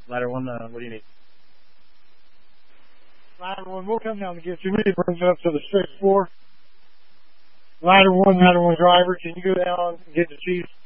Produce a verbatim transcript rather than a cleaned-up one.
Ladder one, uh, what do you need? Ladder one, we'll come down to get you. We need to bring you up to the sixth floor. Ladder one, ladder one driver, can you go down and get the chief?